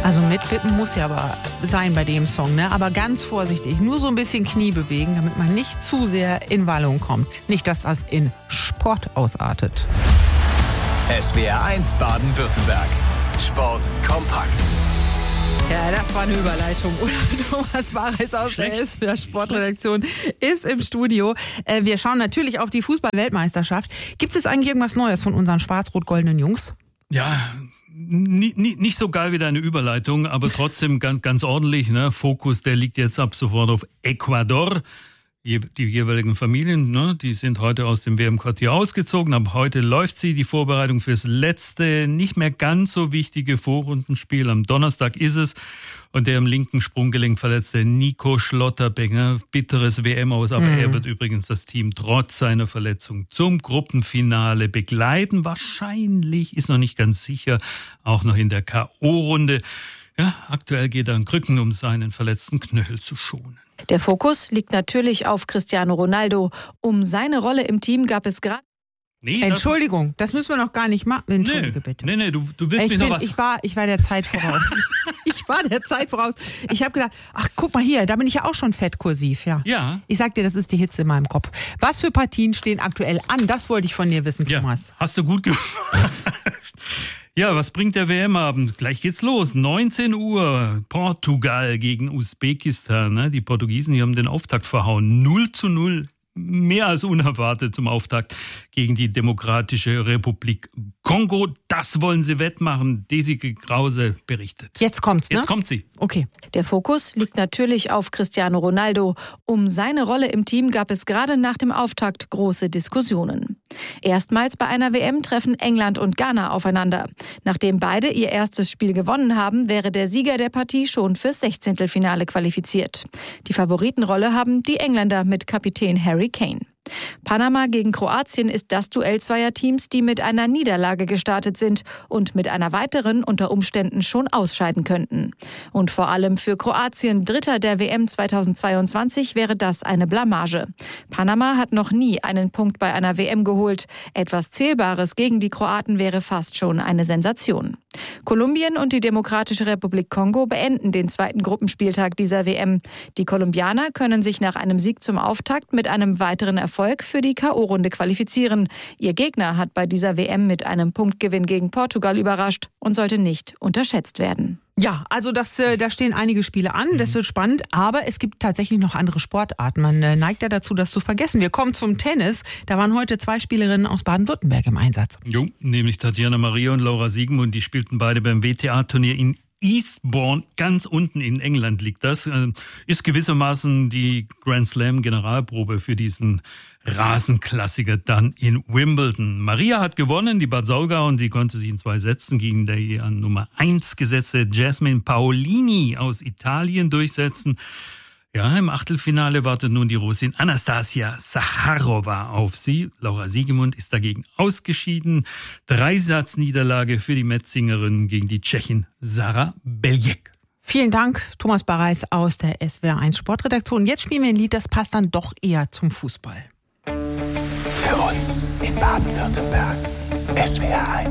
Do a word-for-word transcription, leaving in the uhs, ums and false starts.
Also mitwippen muss ja aber sein bei dem Song, ne? Aber ganz vorsichtig, nur so ein bisschen Knie bewegen, damit man nicht zu sehr in Wallung kommt. Nicht, dass das in Sport ausartet. S W R eins Baden-Württemberg. Sport kompakt. Ja, das war eine Überleitung. Oder Thomas Bareis aus Schlecht. Der S W R Sportredaktion ist im Studio. Wir schauen natürlich auf die Fußball-Weltmeisterschaft. Gibt es eigentlich irgendwas Neues von unseren schwarz-rot-goldenen Jungs? Ja, nie, nie, nicht so geil wie deine Überleitung, aber trotzdem ganz, ganz ordentlich. Ne? Fokus, der liegt jetzt ab sofort auf Ecuador. Die jeweiligen Familien, ne, die sind heute aus dem W M-Quartier ausgezogen. Ab heute läuft sie, die Vorbereitung fürs letzte, nicht mehr ganz so wichtige Vorrundenspiel. Am Donnerstag ist es. Und der im linken Sprunggelenk verletzte Nico Schlotterbeck, bitteres W M aus. Aber mhm. er wird übrigens das Team trotz seiner Verletzung zum Gruppenfinale begleiten. Wahrscheinlich, ist noch nicht ganz sicher, auch noch in der K O-Runde. Ja, aktuell geht er an Krücken, um seinen verletzten Knöchel zu schonen. Der Fokus liegt natürlich auf Cristiano Ronaldo. Um seine Rolle im Team gab es gerade... Nee, Entschuldigung, das müssen wir noch gar nicht machen. Entschuldige nee, bitte. Nee, nee, du, du willst ich mir bin, noch was... Ich war, ich war der Zeit voraus. ich war der Zeit voraus. Ich habe gedacht, ach guck mal hier, da bin ich ja auch schon fett kursiv. Ja. ja. Ich sag dir, das ist die Hitze in meinem Kopf. Was für Partien stehen aktuell an? Das wollte ich von dir wissen, ja. Thomas. Hast du gut gemacht. Ja, was bringt der W M-Abend? Gleich geht's los. neunzehn Uhr, Portugal gegen Usbekistan. Die Portugiesen, die haben den Auftakt verhauen. null zu null. Mehr als unerwartet zum Auftakt gegen die Demokratische Republik Kongo. Das wollen sie wettmachen. Desike Krause berichtet. Jetzt kommt's, ne? Jetzt kommt sie. Okay. Der Fokus liegt natürlich auf Cristiano Ronaldo. Um seine Rolle im Team gab es gerade nach dem Auftakt große Diskussionen. Erstmals bei einer W M treffen England und Ghana aufeinander. Nachdem beide ihr erstes Spiel gewonnen haben, wäre der Sieger der Partie schon fürs Sechzehntelfinale qualifiziert. Die Favoritenrolle haben die Engländer mit Kapitän Harry Kane. Panama gegen Kroatien ist das Duell zweier Teams, die mit einer Niederlage gestartet sind und mit einer weiteren unter Umständen schon ausscheiden könnten. Und vor allem für Kroatien, Dritter der W M zweitausendzweiundzwanzig, wäre das eine Blamage. Panama hat noch nie einen Punkt bei einer W M geholt. Etwas Zählbares gegen die Kroaten wäre fast schon eine Sensation. Kolumbien und die Demokratische Republik Kongo beenden den zweiten Gruppenspieltag dieser W M. Die Kolumbianer können sich nach einem Sieg zum Auftakt mit einem weiteren Erfolg für die K O-Runde qualifizieren. Ihr Gegner hat bei dieser W M mit einem Punktgewinn gegen Portugal überrascht und sollte nicht unterschätzt werden. Ja, also das, äh, da stehen einige Spiele an, das wird spannend, aber es gibt tatsächlich noch andere Sportarten. Man äh, neigt ja dazu, das zu vergessen. Wir kommen zum Tennis. Da waren heute zwei Spielerinnen aus Baden-Württemberg im Einsatz. Jo, nämlich Tatjana Maria und Laura Siegemund, die spielten beide beim W T A-Turnier in Eastbourne, ganz unten in England liegt das, ist gewissermaßen die Grand Slam Generalprobe für diesen Rasenklassiker dann in Wimbledon. Maria hat gewonnen, die Bad Saulgau, und die konnte sich in zwei Sätzen gegen die an Nummer eins gesetzte Jasmine Paolini aus Italien durchsetzen. Ja, im Achtelfinale wartet nun die Russin Anastasia Sacharowa auf sie. Laura Siegemund ist dagegen ausgeschieden. Dreisatzniederlage für die Metzingerin gegen die Tschechin Sara Beljek. Vielen Dank, Thomas Bareis aus der S W R eins Sportredaktion. Jetzt spielen wir ein Lied, das passt dann doch eher zum Fußball. Für uns in Baden-Württemberg S W R eins.